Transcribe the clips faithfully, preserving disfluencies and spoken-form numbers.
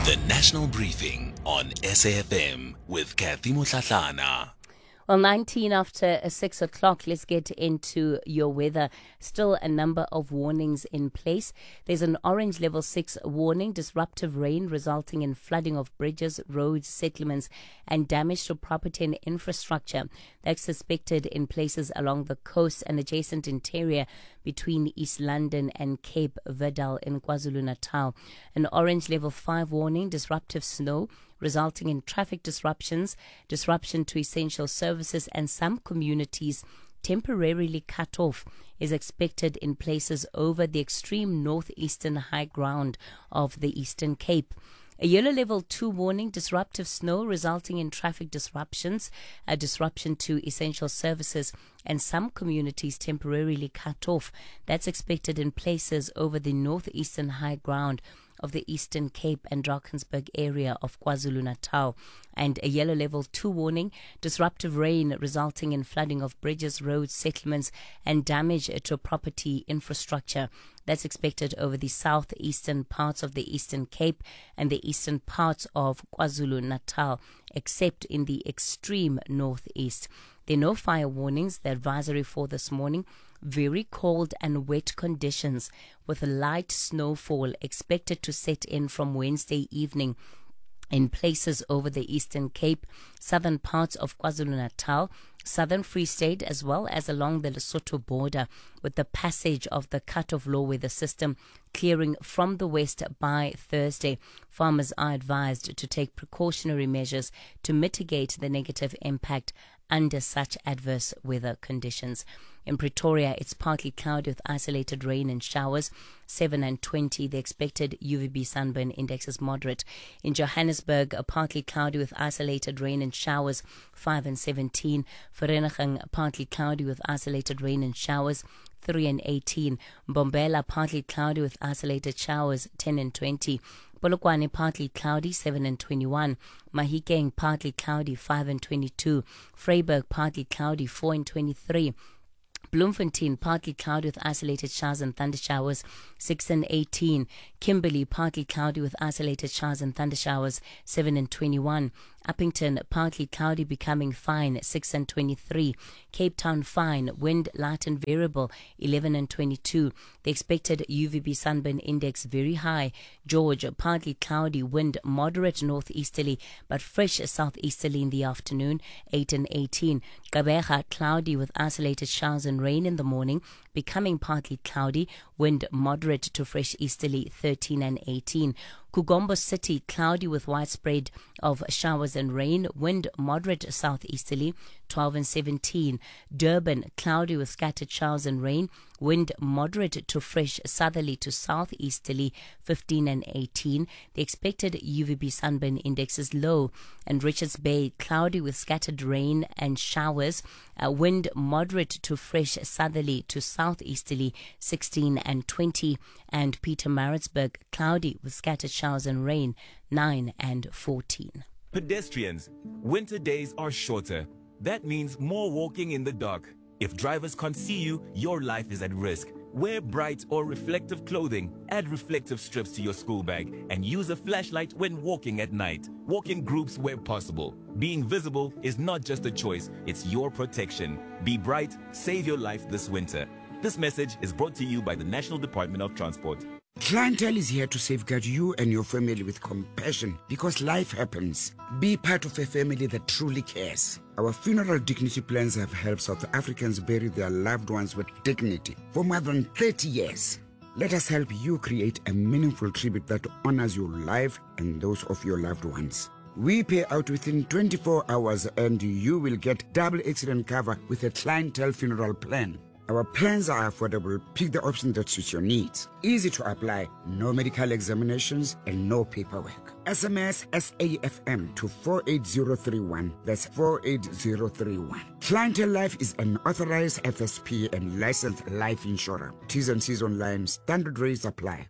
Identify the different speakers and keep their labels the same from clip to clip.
Speaker 1: The National Briefing on S A F M with Kathy Motlatlana.
Speaker 2: Well, nineteen after six o'clock, let's get into your weather. Still a number of warnings in place. There's an orange level six warning, disruptive rain resulting in flooding of bridges, roads, settlements, and damage to property and infrastructure. That's suspected in places along the coast and adjacent interior between East London and Cape Vidal in KwaZulu-Natal. An orange level five warning, disruptive snow, resulting in traffic disruptions, disruption to essential services, and some communities temporarily cut off, is expected in places over the extreme northeastern high ground of the Eastern Cape. A yellow level two warning, disruptive snow resulting in traffic disruptions, a disruption to essential services, and some communities temporarily cut off. That's expected in places over the northeastern high ground of the Eastern Cape and Drakensberg area of KwaZulu-Natal. And a yellow level two warning, disruptive rain resulting in flooding of bridges, roads, settlements, and damage to property infrastructure. That's expected over the southeastern parts of the Eastern Cape and the eastern parts of KwaZulu-Natal, except in the extreme northeast. There are no fire warnings. The advisory for this morning: very cold and wet conditions with light snowfall expected to set in from Wednesday evening in places over the Eastern Cape, southern parts of KwaZulu-Natal, southern Free State, as well as along the Lesotho border, with the passage of the cut-off low weather system clearing from the west by Thursday. Farmers are advised to take precautionary measures to mitigate the negative impact under such adverse weather conditions. In Pretoria, it's partly cloudy with isolated rain and showers, seven and twenty. The expected U V B sunburn index is moderate. In Johannesburg, partly cloudy with isolated rain and showers, five and seventeen. Vereeniging, partly cloudy with isolated rain and showers, three and eighteen. Mbombela, partly cloudy with isolated showers, ten and twenty. Polokwane, partly cloudy, seven and twenty-one. Mahikeng, partly cloudy, five and twenty-two. Vryburg, partly cloudy, four and twenty-three. Bloemfontein, partly cloudy with isolated showers and thunder showers, six and eighteen. Kimberley, partly cloudy with isolated showers and thunder showers, seven and twenty-one. Uppington, partly cloudy becoming fine, six and twenty-three. Cape Town, fine, wind light and variable, eleven and twenty-two. The expected U V B sunburn index very high. George, partly cloudy, wind moderate northeasterly but fresh southeasterly in the afternoon, eight and eighteen. Gqeberha, cloudy with isolated showers and rain in the morning, becoming partly cloudy, wind moderate to fresh easterly, thirteen and eighteen. Kugombo City, cloudy with widespread of showers and rain, wind moderate southeasterly, twelve and seventeen. Durban, cloudy with scattered showers and rain, wind moderate to fresh southerly to southeasterly, fifteen and eighteen. The expected U V B sunburn index is low. And Richards Bay, cloudy with scattered rain and showers, uh, wind moderate to fresh southerly to southeasterly, sixteen and twenty. And Pietermaritzburg, cloudy with scattered showers and rain, nine and fourteen.
Speaker 3: Pedestrians, winter days are shorter. That means more walking in the dark. If drivers can't see you, your life is at risk. Wear bright or reflective clothing, add reflective strips to your school bag, and use a flashlight when walking at night. Walk in groups where possible. Being visible is not just a choice, it's your protection. Be bright, save your life this winter. This message is brought to you by the National Department of Transport.
Speaker 4: Clientele is here to safeguard you and your family with compassion because life happens. Be part of a family that truly cares. Our funeral dignity plans have helped South Africans bury their loved ones with dignity for more than thirty years. Let us help you create a meaningful tribute that honors your life and those of your loved ones. We pay out within twenty-four hours and you will get double accident cover with a clientele funeral plan. Our plans are affordable. Pick the option that suits your needs. Easy to apply, no medical examinations and no paperwork. S M S S A F M to four eight zero three one. That's four eight zero three one. Clientele Life is an authorized F S P and licensed life insurer. T's and C's online. Standard rates apply.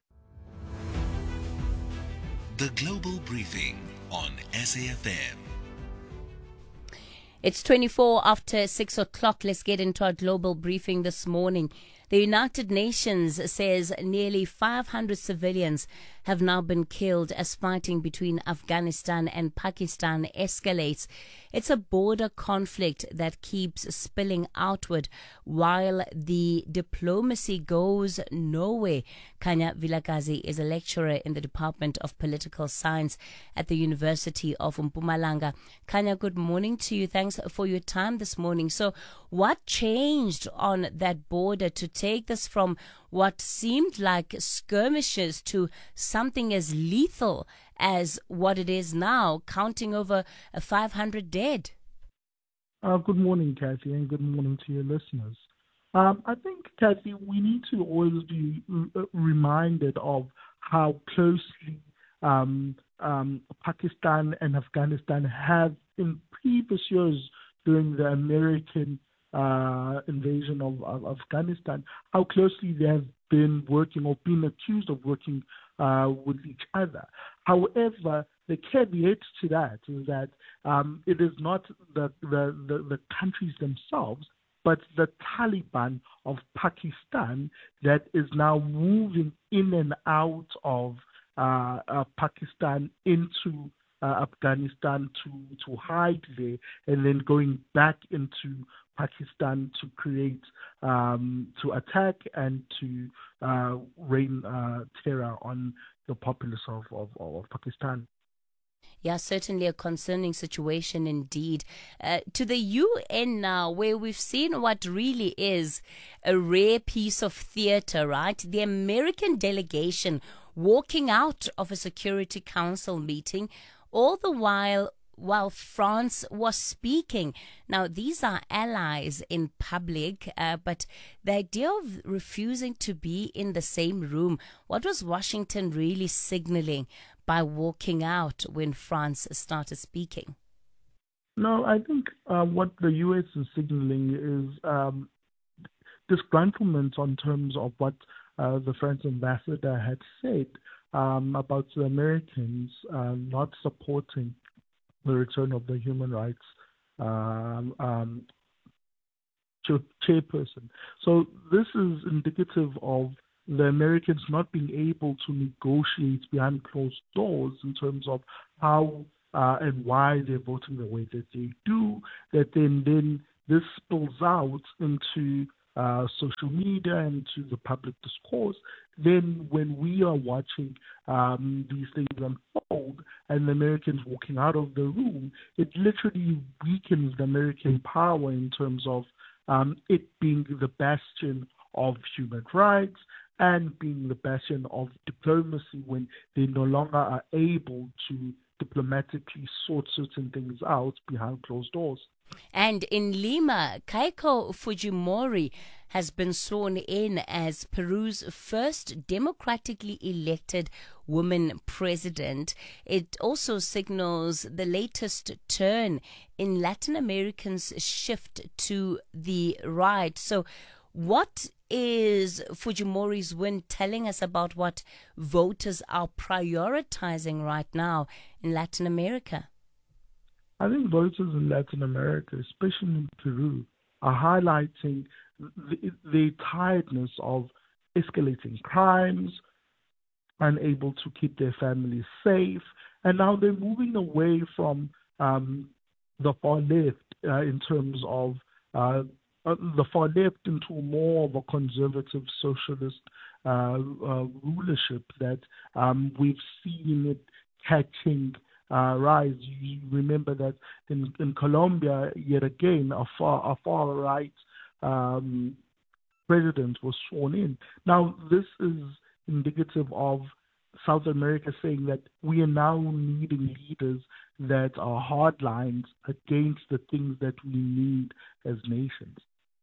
Speaker 1: The Global Briefing on S A F M.
Speaker 2: It's twenty-four after six o'clock. Let's get into our global briefing this morning. The United Nations says nearly five hundred civilians have now been killed as fighting between Afghanistan and Pakistan escalates. It's a border conflict that keeps spilling outward while the diplomacy goes nowhere. Khanya Vilakazi is a lecturer in the Department of Political Science at the University of Mpumalanga. Khanya, good morning to you. Thanks for your time this morning. So what changed on that border to take this from what seemed like skirmishes to something as lethal as what it is now, counting over five hundred dead?
Speaker 5: Uh, good morning, Kathy, and good morning to your listeners. Um, I think, Kathy, we need to always be r- reminded of how closely um, um, Pakistan and Afghanistan have, in previous years during the American uh, invasion of, of Afghanistan, how closely they have been working or been accused of working uh, with each other. However, the caveat to that is that um, it is not the, the, the, the countries themselves, but the Taliban of Pakistan that is now moving in and out of uh, uh, Pakistan into uh, Afghanistan to, to hide there, and then going back into Pakistan to create, um, to attack and to uh, rain uh, terror on the populace of, of, of Pakistan.
Speaker 2: Yeah, certainly a concerning situation indeed. Uh, to the U N now, where we've seen what really is a rare piece of theater, right? The American delegation walking out of a Security Council meeting, all the while while France was speaking. Now, these are allies in public, uh, but the idea of refusing to be in the same room, what was Washington really signaling by walking out when France started speaking?
Speaker 5: No, I think uh, what the U S is signaling is um, disgruntlement on terms of what uh, the French ambassador had said um, about the Americans uh, not supporting the return of the human rights um, um, chairperson. So this is indicative of the Americans not being able to negotiate behind closed doors in terms of how uh, and why they're voting the way that they do, that then, then this spills out into uh, social media and to the public discourse. Then when we are watching um, these things unfold and the Americans walking out of the room, it literally weakens the American power in terms of um, it being the bastion of human rights and being the bastion of diplomacy when they no longer are able to diplomatically sort certain things out behind closed doors.
Speaker 2: And in Lima, Keiko Fujimori has been sworn in as Peru's first democratically elected woman president. It also signals the latest turn in Latin Americans' shift to the right. So what is Fujimori's win telling us about what voters are prioritizing right now in Latin America?
Speaker 5: I think voters in Latin America, especially in Peru, are highlighting the, the tiredness of escalating crimes, unable to keep their families safe, and now they're moving away from um, the far left uh, in terms of uh, uh, the far left into more of a conservative socialist uh, uh, rulership that um, we've seen it catching Uh, rise. You remember that in, in Colombia, yet again, a far a far right um, president was sworn in. Now, this is indicative of South America saying that we are now needing leaders that are hardlines against the things that we need as nations.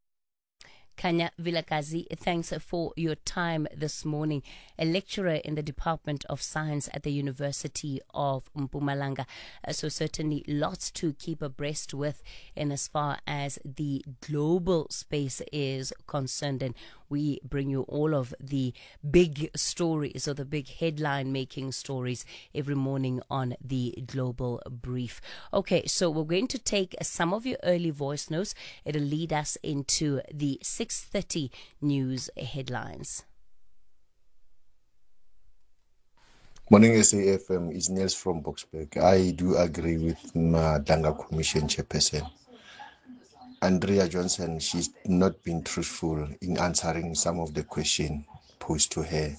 Speaker 2: Khanya Vilakazi, thanks for your time this morning. A lecturer in the Department of Science at the University of Mpumalanga. Uh, so certainly lots to keep abreast with in as far as the global space is concerned. And we bring you all of the big stories or the big headline making stories every morning on the Global Brief. Okay, so we're going to take some of your early voice notes. It'll lead us into the six thirty news headlines.
Speaker 6: Morning S A F M, is Nels from Boksburg. I do agree with Madanga Commission Chairperson. Andrea Johnson, she's not been truthful in answering some of the questions posed to her.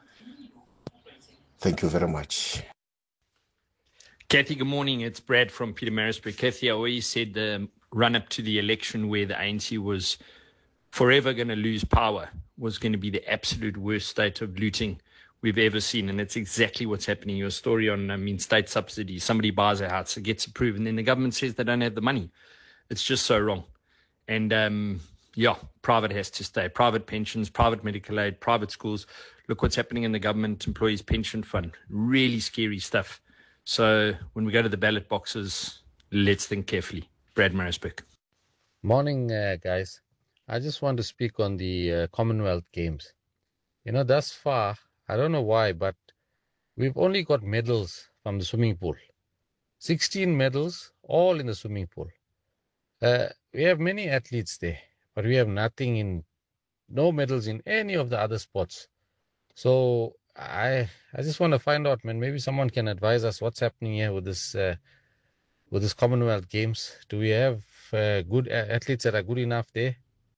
Speaker 6: Thank you very much.
Speaker 7: Kathy, good morning. It's Brad from Pietermaritzburg. Kathy, I always said the run-up to the election where the A N C was forever going to lose power was going to be the absolute worst state of looting we've ever seen. And it's exactly what's happening. Your story on, I mean, state subsidies. Somebody buys a house, it gets approved, and then the government says they don't have the money. It's just so wrong. And, um, yeah, private has to stay. Private pensions, private medical aid, private schools. Look what's happening in the government employees pension fund. Really scary stuff. So when we go to the ballot boxes, let's think carefully. Brad Maritzburg.
Speaker 8: Morning, uh, guys. I just want to speak on the uh, Commonwealth Games. You know, thus far, I don't know why, but we've only got medals from the swimming pool. sixteen medals, all in the swimming pool. Uh, we have many athletes there, but we have nothing in, no medals in any of the other sports. So I I just want to find out, man, maybe someone can advise us what's happening here with this uh, with this Commonwealth Games. Do we have uh, good athletes that are good enough there?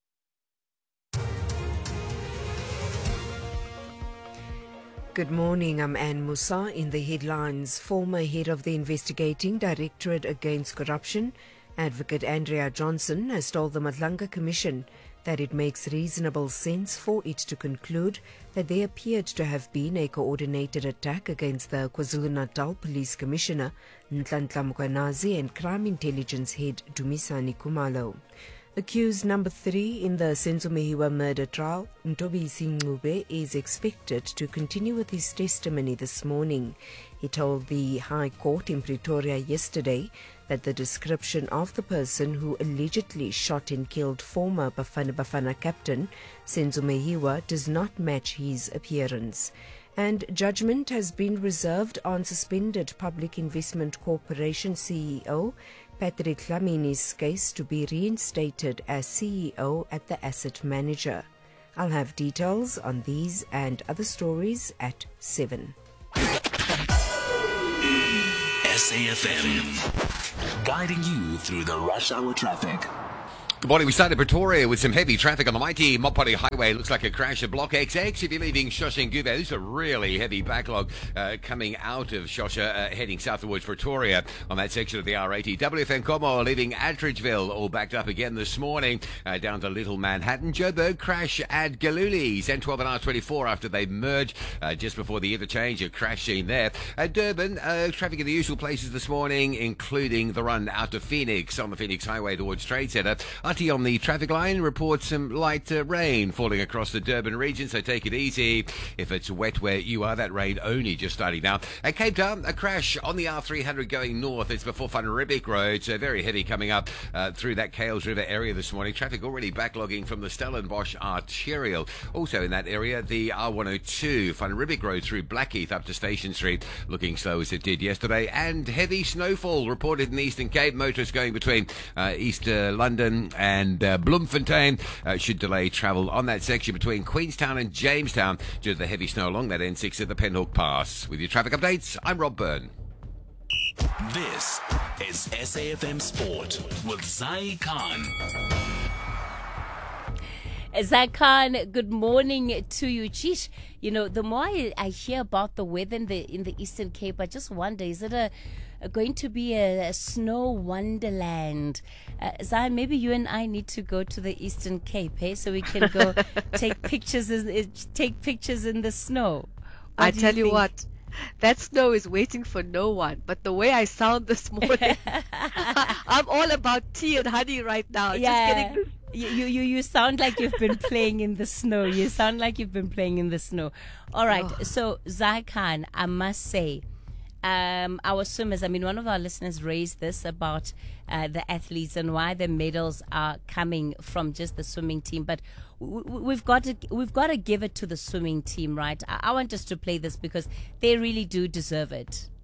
Speaker 9: Good morning, I'm Anne Musa. In the headlines, former head of the Investigating Directorate Against Corruption, Advocate Andrea Johnson, has told the Madlanga Commission that it makes reasonable sense for it to conclude that there appeared to have been a coordinated attack against the KwaZulu-Natal Police Commissioner, Nhlanhla Mkhwanazi, and Crime Intelligence Head, Dumisani Khumalo. Accused number three in the Senzo Mehiwa murder trial, Ntobisi Ncube, is expected to continue with his testimony this morning. He told the High Court in Pretoria yesterday that the description of the person who allegedly shot and killed former Bafana Bafana captain Senzo Mehiwa does not match his appearance. And judgment has been reserved on suspended Public Investment Corporation C E O Patrick Dlamini's case to be reinstated as C E O at the asset manager. I'll have details on these and other stories at seven.
Speaker 1: S A F M, guiding you through the rush hour traffic.
Speaker 10: Good morning. We started Pretoria with some heavy traffic on the mighty Mopani Highway. Looks like a crash at Block X X. If you're leaving Shosha and Guve, there's a really heavy backlog uh, coming out of Shosha, uh, heading south towards Pretoria on that section of the R eighty. W F N Como leaving Attridgeville, all backed up again this morning, uh, down to Little Manhattan. Joburg crash at Galulis, N twelve and R twenty-four after they merged uh, just before the interchange. A crash scene there. At Durban, uh, traffic in the usual places this morning, including the run out of Phoenix on the Phoenix Highway towards Trade Centre. Ati on the traffic line reports some light uh, rain falling across the Durban region, so take it easy. If it's wet where you are, that rain only just starting now. At Cape Town, a crash on the R three hundred going north. It's before Van Riebeeck Road, so very heavy coming up uh, through that Kales River area this morning. Traffic already backlogging from the Stellenbosch arterial. Also in that area, the R one oh two, Van Riebeeck Road through Blackheath up to Station Street, looking slow as it did yesterday. And heavy snowfall reported in the Eastern Cape. Motorists going between uh, East uh, London and uh, Bloemfontein uh, should delay travel on that section between Queenstown and Jamestown due to the heavy snow along that N six at the Penhawk Pass. With your traffic updates, I'm Rob Byrne.
Speaker 1: This is S A F M Sport with Zai Khan.
Speaker 2: Zai Khan, good morning to you. Chish, you know, the more I, I hear about the weather in the in the Eastern Cape, I just wonder, is it a, a going to be a, a snow wonderland? Uh, Zai, maybe you and I need to go to the Eastern Cape, hey, so we can go take pictures in, take pictures in the snow. What
Speaker 11: I tell you,
Speaker 2: you
Speaker 11: what, that snow is waiting for no one. But the way I sound this morning, I'm all about tea and honey right now.
Speaker 2: Yeah.
Speaker 11: Just getting this.
Speaker 2: You, you you sound like you've been playing in the snow. You sound like you've been playing in the snow. All right.
Speaker 11: Oh.
Speaker 2: So, Zai Khan, I must say, um, our swimmers, I mean, one of our listeners raised this about uh, the athletes and why the medals are coming from just the swimming team. But w- w- we've got to we've got to give it to the swimming team, right? I-, I want us to play this because they really do deserve it.